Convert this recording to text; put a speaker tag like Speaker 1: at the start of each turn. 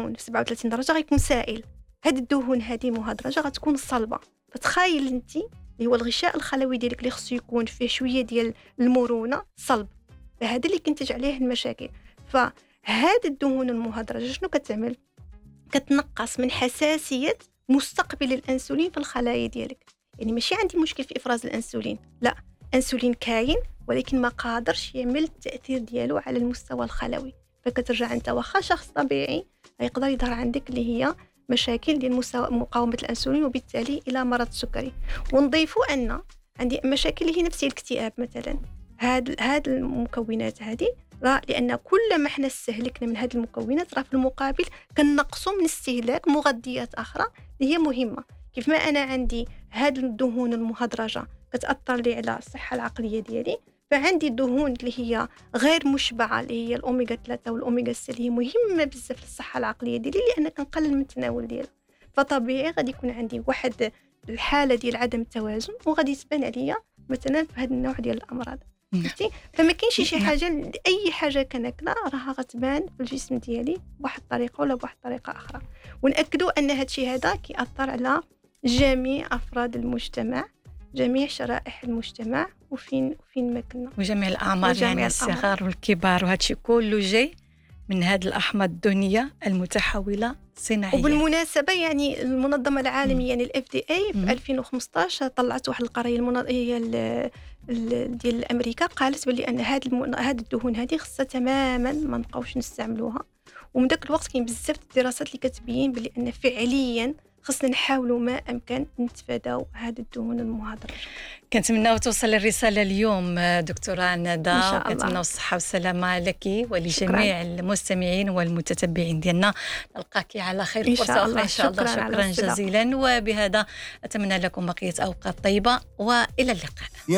Speaker 1: الدهون في 37 درجة غيكون سائل. هاد الدهون هذه مهدرجة غتكون صلبة. فتخيل انت اللي هو الغشاء الخلوي ديالك اللي خصو يكون فيه شوية ديال المرونة صلب، فهذا اللي كينتج عليه المشاكل. فهاد الدهون المهدرجة شنو كتعمل؟ كتنقص من حساسية مستقبل الأنسولين في الخلايا ديالك. يعني ماشي عندي مشكل في إفراز الأنسولين، لا، أنسولين كاين ولكن ما قادرش يعمل التأثير ديالو على المستوى الخلوي. فكترجع انت واخا شخص طبيعي يقدر يظهر عندك اللي هي مشاكل ديال مقاومة الأنسولين وبالتالي إلى مرض السكري. ونضيفوا أن عندي مشاكل اللي هي نفسية الاكتئاب مثلا. هاد المكونات هذه لأن كل ما احنا استهلكنا من هذه المكونات في المقابل كنقصوا من استهلاك مغذيات أخرى اللي هي مهمة. كيف ما أنا عندي هذه الدهون المهدرجة كتأثر لي على الصحة العقلية ديالي، فعندي الدهون اللي هي غير مشبعة اللي هي الأوميغا 3 والأوميغا 6 اللي هي مهمة بزاف للصحة العقلية ديالي لأن كنقلل من التناول ديالها. فطبيعي غادي يكون عندي واحد الحالة ديال عدم التوازن وغادي تبان عليا مثلا في هذا النوع ديال الأمراض. فما كاينش شي حاجة، أي حاجة كناكلها راها غتبان في الجسم ديالي بواحد الطريقة ولا بواحد الطريقة أخرى. ونأكدوا أن هذا الشيء هذا كيأثر على جميع أفراد المجتمع، جميع شرائح المجتمع وفين ما كنا،
Speaker 2: وجميع الأعمار، يعني الصغار والكبار، وهذا الشيء كله جاي من هذه الأحماض الدهنية المتحولة صناعيا.
Speaker 1: وبالمناسبة يعني المنظمة العالمية يعني الFDA في 2015 طلعت واحد القرية هي ديال أمريكا، قالت بلي أن هذه الدهون هذه خصها تماما ما نبقاوش نستعملوها. ومن ذاك الوقت كاين بزاف الدراسات اللي كتبين بلي أن فعليا خصنا نحاولوا ما أمكن نتفاداو هذه الدهون المهدرجة.
Speaker 2: كنتمنى توصل الرسالة اليوم دكتورة ندى، وكنتمنى الصحة والسلامة لك ولجميع المستمعين والمتتبعين ديالنا. نلقاك على خير فرصة أخرى إن شاء الله. شكرا جزيلا، وبهذا أتمنى لكم بقية أوقات طيبة وإلى اللقاء.